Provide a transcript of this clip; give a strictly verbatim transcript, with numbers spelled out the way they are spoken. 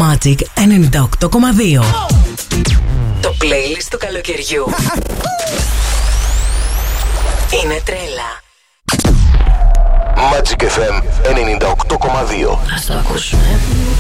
Magic ενενήντα οκτώ κόμμα δύο. Το playlist του καλοκαιριού. Είναι τρέλα. Magic εφ εμ ενενήντα οκτώ κόμμα δύο. Ας το ακούσουμε.